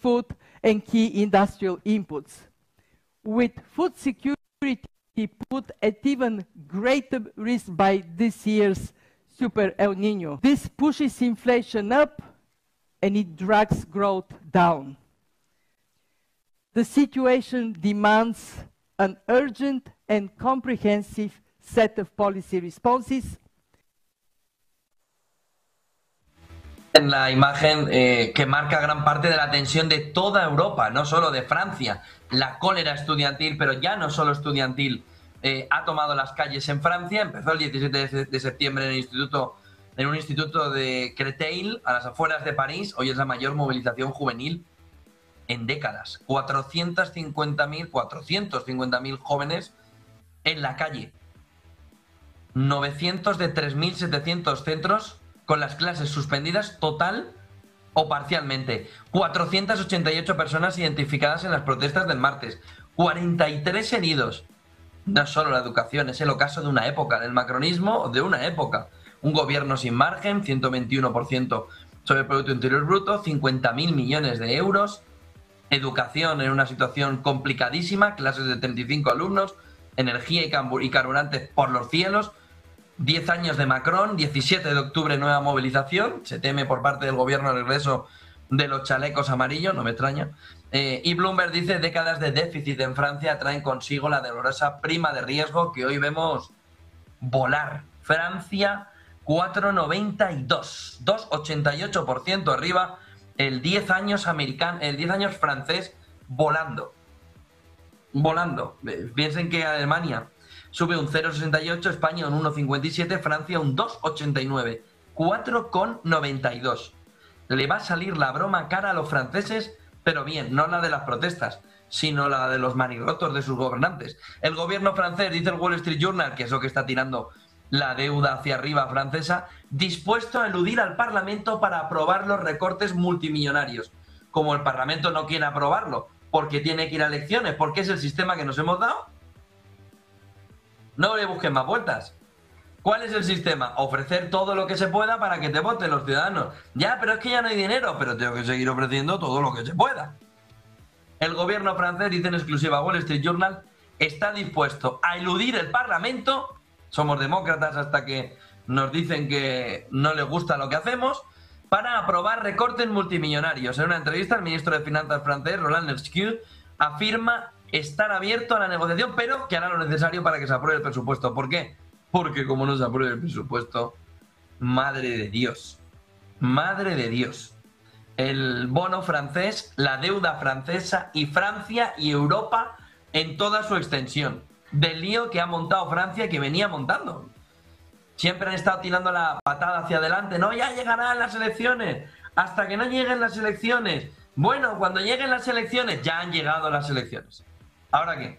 food and key industrial inputs. With food security put at even greater risk by this year's Super El Niño. This pushes inflation up and it drags growth down. The situation demands an urgent and comprehensive set of policy responses. En la imagen que marca gran parte de la tensión de toda Europa, no solo de Francia. La cólera estudiantil, pero ya no solo estudiantil, ha tomado las calles en Francia. Empezó el 17 de septiembre en un instituto de Créteil, a las afueras de París. Hoy es la mayor movilización juvenil en décadas. 450.000 jóvenes en la calle. 900 de 3.700 centros con las clases suspendidas total o parcialmente. 488 personas identificadas en las protestas del martes. 43 heridos. No es solo la educación, es el ocaso de una época, del macronismo de una época. Un gobierno sin margen, 121% sobre el Producto Interior Bruto, 50.000 millones de euros. Educación en una situación complicadísima, clases de 35 alumnos, energía y carburantes por los cielos. 10 años de Macron, 17 de octubre nueva movilización, se teme por parte del gobierno el regreso de los chalecos amarillos, no me extraña. Y Bloomberg dice, décadas de déficit en Francia traen consigo la dolorosa prima de riesgo que hoy vemos volar. Francia, 4,92, 2,88% arriba, el 10 años francés volando. Volando. Piensen que Alemania sube un 0,68, España un 1,57, Francia un 2,89, 4,92. Le va a salir la broma cara a los franceses, pero bien, no la de las protestas, sino la de los manirrotos de sus gobernantes. El gobierno francés, dice el Wall Street Journal, que es lo que está tirando la deuda hacia arriba francesa, dispuesto a eludir al Parlamento para aprobar los recortes multimillonarios. Como el Parlamento no quiere aprobarlo, porque tiene que ir a elecciones, porque es el sistema que nos hemos dado, no le busquen más vueltas. ¿Cuál es el sistema? Ofrecer todo lo que se pueda para que te voten los ciudadanos. Ya, pero es que ya no hay dinero, pero tengo que seguir ofreciendo todo lo que se pueda. El gobierno francés, dice en exclusiva Wall Street Journal, está dispuesto a eludir el Parlamento. Somos demócratas hasta que nos dicen que no les gusta lo que hacemos, para aprobar recortes multimillonarios. En una entrevista, el ministro de Finanzas francés, Roland Lescure, afirma estar abierto a la negociación, pero que hará lo necesario para que se apruebe el presupuesto. ¿Por qué? Porque como no se apruebe el presupuesto, madre de Dios, el bono francés, la deuda francesa y Francia y Europa en toda su extensión, del lío que ha montado Francia, que venía montando. Siempre han estado tirando la patada hacia adelante, no, ya llegarán las elecciones, hasta que no lleguen las elecciones. Bueno, cuando lleguen las elecciones, ya han llegado las elecciones. ¿Ahora qué?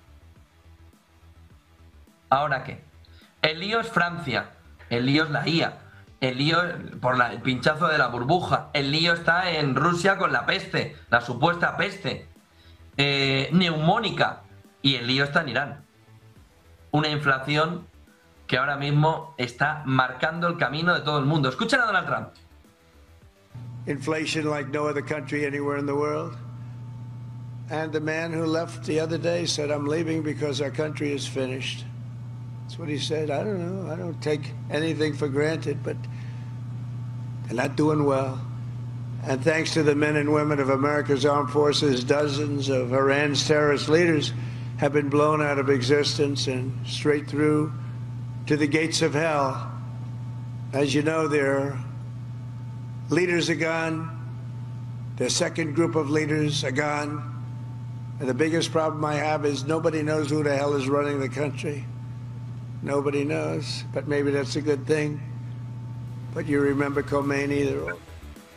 ¿Ahora qué? El lío es Francia, el lío es la IA, el lío por el pinchazo de la burbuja, el lío está en Rusia con la peste, la supuesta peste neumónica, y el lío está en Irán. Una inflación que ahora mismo está marcando el camino de todo el mundo. Escuchen a Donald Trump. Inflation like no other country anywhere in the world. And the man who left the other day said, I'm leaving because our country is finished. That's what he said. I don't know. I don't take anything for granted, but they're not doing well. And thanks to the men and women of America's armed forces, dozens of Iran's terrorist leaders have been blown out of existence and straight through to the gates of hell. As you know, their leaders are gone. Their second group of leaders are gone. And the biggest problem I have is nobody knows who the hell is running the country. Nobody knows, but maybe that's a good thing. But you remember Khomeini, they're all...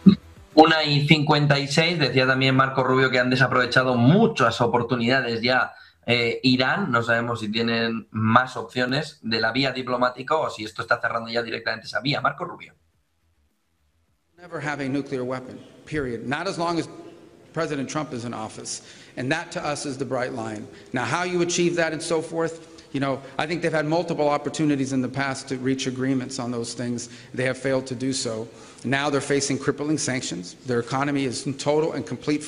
1:56, decía también Marco Rubio que han desaprovechado muchas oportunidades ya. Irán, no sabemos si tienen más opciones de la vía diplomática o si esto está cerrando ya directamente esa vía. Marco Rubio. Never have a nuclear weapon, period. Not as long as President Trump is in office. And that to us is the bright line. Now, how you achieve that and so forth, you know, I think they've had multiple opportunities in the past to reach agreements on those things. They have failed to do so. Now they're facing crippling sanctions. Their economy is in total and complete